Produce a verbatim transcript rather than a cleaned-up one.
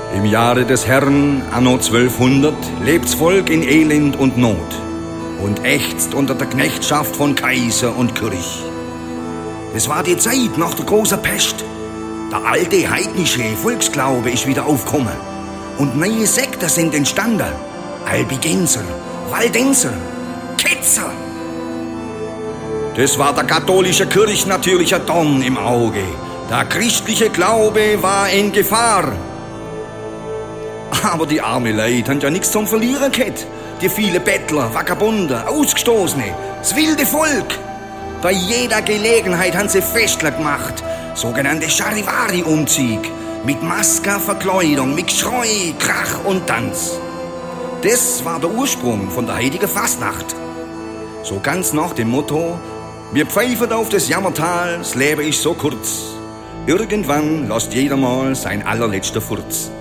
Im Jahre des Herrn, anno zwölfhundert, lebt's Volk in Elend und Not und ächzt unter der Knechtschaft von Kaiser und Kirch. Es war die Zeit nach der großen Pest. Der alte heidnische Volksglaube ist wieder aufgekommen und neue Sekten sind entstanden. Albigenser, Waldenser, Ketzer. Das war der katholische Kirch natürlich ein Dorn im Auge. Der christliche Glaube war in Gefahr. Aber die arme Leute haben ja nichts zum Verlieren gehabt. Die viele Bettler, Vagabunden, Ausgestoßene, das wilde Volk. Bei jeder Gelegenheit haben sie Festler gemacht. Sogenannte Charivari-Umzug. Mit Maske, Verkleidung, mit Geschrei, Krach und Tanz. Das war der Ursprung von der heutigen Fastnacht. So ganz nach dem Motto: Wir pfeifen auf das Jammertal, das Leben ist so kurz. Irgendwann lässt jeder mal sein allerletzter Furz.